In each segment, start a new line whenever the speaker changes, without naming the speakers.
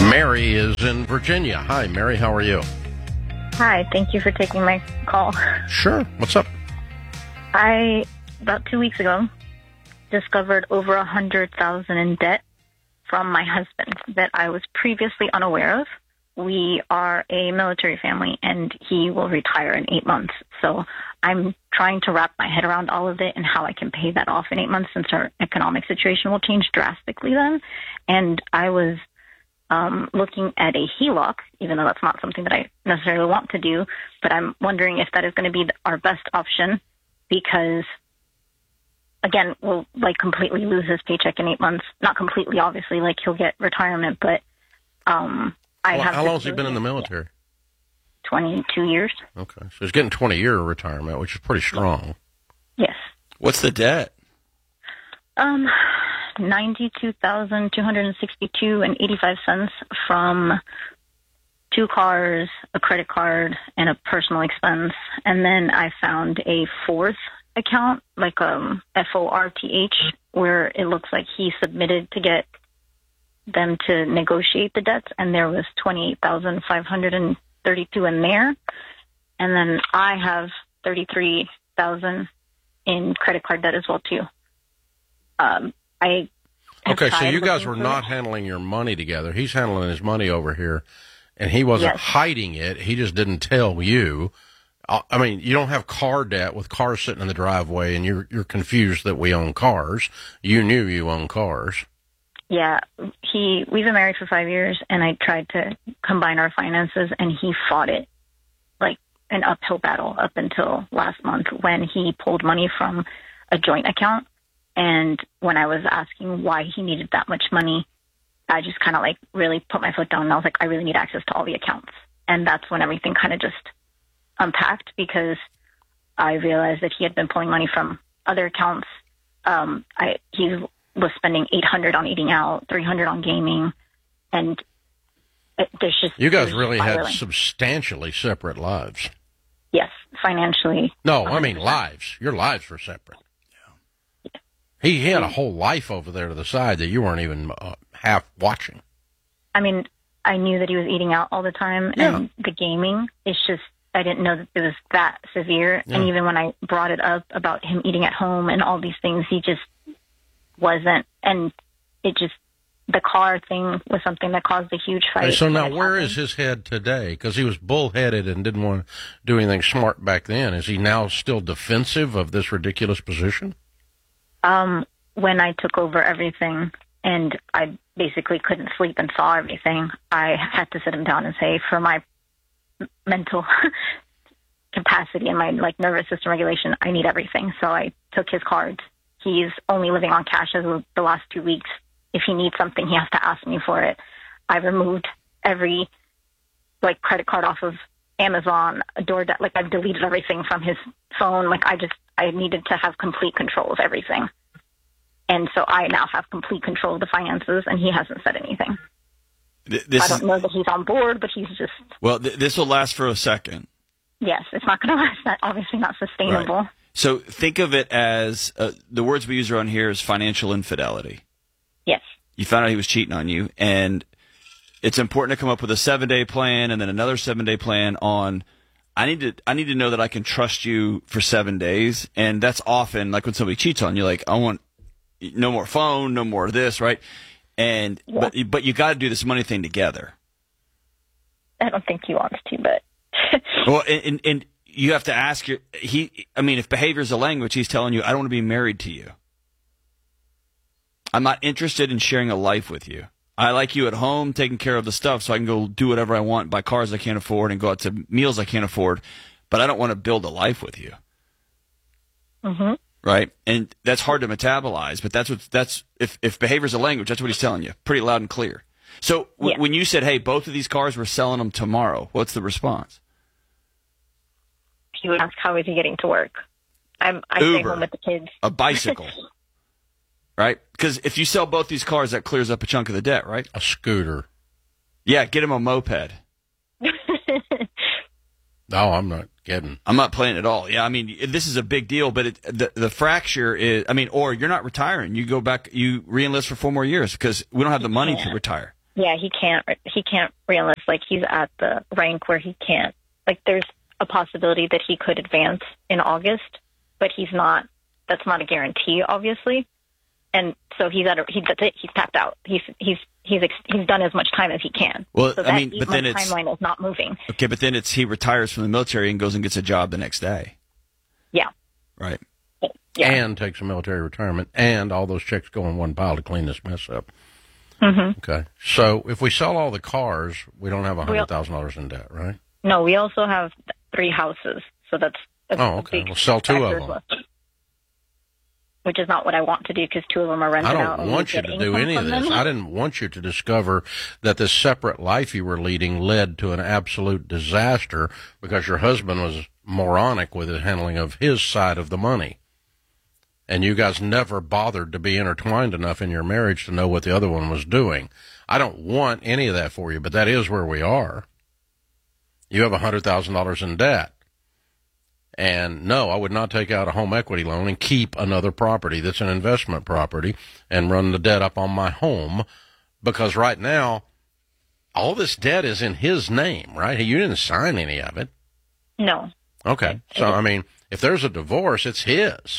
Mary is in Virginia. Hi, Mary. How are you?
Hi. Thank you for taking my call.
Sure. What's up?
I, about 2 weeks ago, discovered over $100,000 in debt from my husband that I was previously unaware of. We are a military family, and he will retire in 8 months. So I'm trying to wrap my head around all of it and how I can pay that off in 8 months, since our economic situation will change drastically then. And I was looking at a HELOC, even though that's not something that I necessarily want to do, but I'm wondering if that is going to be our best option, because, again, we'll completely lose his paycheck in 8 months. Not completely, obviously, he'll get retirement, but how
long has he been in the military?
22 years.
Okay, so he's getting 20-year retirement, which is pretty strong.
Yes.
What's the debt?
$92,262.85 from 2 cars, a credit card, and a personal expense. And then I found a fourth account, FORTH, where it looks like he submitted to get them to negotiate the debts, and there was $28,532 in there. And then I have $33,000 in credit card debt as well too.
Okay, so you guys were not handling your money together. He's handling his money over here, and he wasn't hiding it. He just didn't tell you. I mean, you don't have car debt with cars sitting in the driveway, and you're confused that we own cars. You knew you own cars.
Yeah, we've been married for 5 years, and I tried to combine our finances, and he fought it like an uphill battle up until last month when he pulled money from a joint account. And when I was asking why he needed that much money, I just kind of really put my foot down, and I was like, I really need access to all the accounts. And that's when everything kind of just unpacked, because I realized that he had been pulling money from other accounts. He was spending $800 on eating out, $300 on gaming, and there's just...
You guys really had substantially separate lives.
Yes, financially.
No, 100%. I mean lives. Your lives were separate. He had a whole life over there to the side that you weren't even half watching. I
mean, I knew that he was eating out all the time, and the gaming, it's just, I didn't know that it was that severe. Yeah. And even when I brought it up about him eating at home and all these things, he just wasn't. And the car thing was something that caused a huge fight.
So now where is his head today? Because he was bullheaded and didn't want to do anything smart back then. Is he now still defensive of this ridiculous position?
When I took over everything and I basically couldn't sleep and saw everything, I had to sit him down and say, for my mental capacity and my nervous system regulation, I need everything. So I took his cards. He's only living on cash as of the last 2 weeks. If he needs something, he has to ask me for it. I removed every credit card off of Amazon, DoorDash. I've deleted everything from his phone. I needed to have complete control of everything. And so I now have complete control of the finances, and he hasn't said anything. I don't know that he's on board, but he's just...
Well, this will last for a second.
Yes, it's not going to last. That's obviously not sustainable.
Right. So think of it as, the words we use around here is financial infidelity.
Yes.
You found out he was cheating on you, and it's important to come up with a 7-day plan and then another 7-day plan on... I need to know that I can trust you for 7 days, and that's often when somebody cheats on you. I want no more phone, no more of this, right? And but you got to do this money thing together.
I don't think he wants to, but
well, and you have to ask if behavior is a language, he's telling you, I don't want to be married to you. I'm not interested in sharing a life with you. I like you at home, taking care of the stuff so I can go do whatever I want, buy cars I can't afford, and go out to meals I can't afford, but I don't want to build a life with you.
Mm-hmm.
Right? And that's hard to metabolize, but if behavior's a language, that's what he's telling you, pretty loud and clear. So when you said, hey, both of these cars, we're selling them tomorrow, what's the response?
He would ask, how is he getting to work? I stay home with the kids.
A bicycle. Right? Because if you sell both these cars, that clears up a chunk of the debt, right?
A scooter.
Yeah, get him a moped.
No, I'm not kidding.
I'm not playing at all. Yeah, I mean, this is a big deal, but the fracture is, or you're not retiring. You go back, you re-enlist for 4 more years because we don't have the money to retire.
Yeah, he can't re-enlist. Like, he's at the rank where he can't. Like, there's a possibility that he could advance in August, but he's not. That's not a guarantee, obviously. And so that's it. He's tapped out. He's done as much time as he can.
Well,
so
I mean, but then it's
timeline is not moving.
Okay, but then he retires from the military and goes and gets a job the next day.
Yeah.
Right.
Yeah.
And takes a military retirement, and all those checks go in one pile to clean this mess up.
Mm-hmm.
Okay. So if we sell all the cars, we don't have $100,000 in debt, right?
No, we also have 3 houses, so that's
okay. We'll sell 2 of them.
Which is not what I want to do, because 2 of them are rented out.
I don't want you to do any of this. I didn't want you to discover that this separate life you were leading led to an absolute disaster because your husband was moronic with the handling of his side of the money. And you guys never bothered to be intertwined enough in your marriage to know what the other one was doing. I don't want any of that for you, but that is where we are. You have $100,000 in debt. And no, I would not take out a home equity loan and keep another property that's an investment property and run the debt up on my home, because right now, all this debt is in his name, right? You didn't sign any of it.
No.
Okay. So, I mean, if there's a divorce, it's his.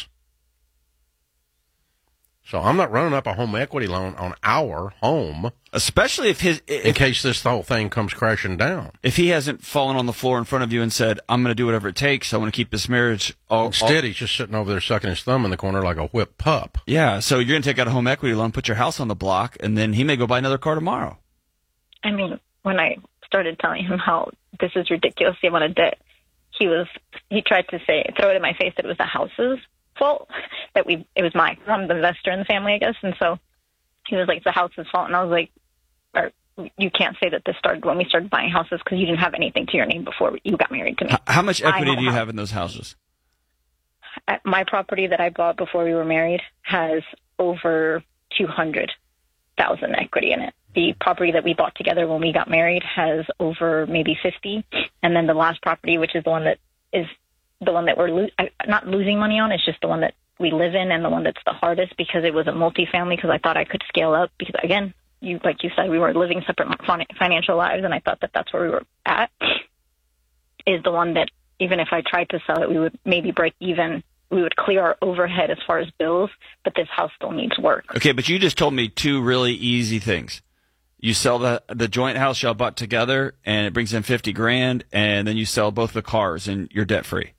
So I'm not running up a home equity loan on our home.
Especially in
case this whole thing comes crashing down.
If he hasn't fallen on the floor in front of you and said, I'm going to do whatever it takes, I want to keep this marriage
Instead, he's just sitting over there sucking his thumb in the corner like a whipped pup.
Yeah, so you're going to take out a home equity loan, put your house on the block, and then he may go buy another car tomorrow.
I mean, when I started telling him how this is ridiculous, the amount of debt, he tried to throw it in my face that it was the house's fault, I'm the investor in the family, I guess. And so he was like, it's the house's fault. And I was like, you can't say that this started when we started buying houses, because you didn't have anything to your name before you got married to me.
How much equity do you have in those houses?
My property that I bought before we were married has over $200,000 equity in it. The property that we bought together when we got married has over maybe 50. And then the last property, which is the one that we're not losing money on, it's just the one that we live in, and the one that's the hardest because it was a multifamily, because I thought I could scale up, because again, like you said, we were living separate financial lives, and I thought that that's where we were at, is the one that even if I tried to sell it, we would maybe break even. We would clear our overhead as far as bills, but this house still needs work.
Okay, but you just told me 2 really easy things. You sell the joint house y'all bought together, and it brings in $50,000, and then you sell both the cars, and you're debt free.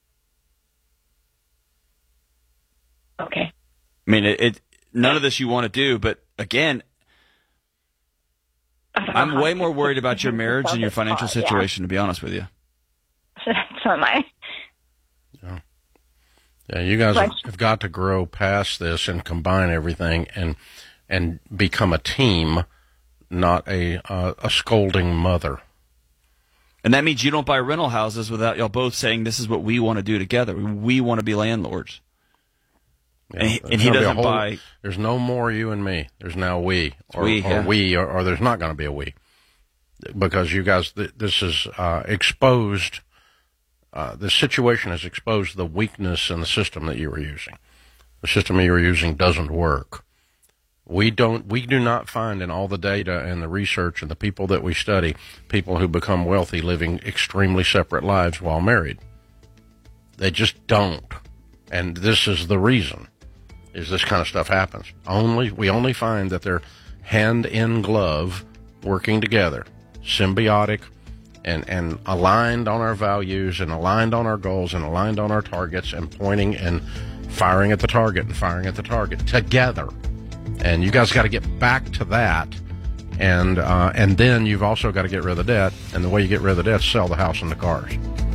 Okay.
I mean, none of this you want to do, but again, I'm way more worried about your marriage than your financial situation, to be honest with you.
So am I.
Yeah, you guys have got to grow past this and combine everything and become a team, not a scolding mother.
And that means you don't buy rental houses without y'all both saying, this is what we want to do together. We want to be landlords. Yeah, and he doesn't buy.
There's no more you and me. There's now we, or there's not going to be a we, because you guys. This is exposed. This situation has exposed the weakness in the system that you were using. The system you were using doesn't work. We do not find in all the data and the research and the people that we study, people who become wealthy living extremely separate lives while married. They just don't. And this is the reason, is this kind of stuff happens. We only find that they're hand in glove, working together, symbiotic, and aligned on our values, and aligned on our goals, and aligned on our targets, and pointing and firing at the target and firing at the target together. And you guys got to get back to that. And then you've also got to get rid of the debt. And the way you get rid of the debt is sell the house and the cars.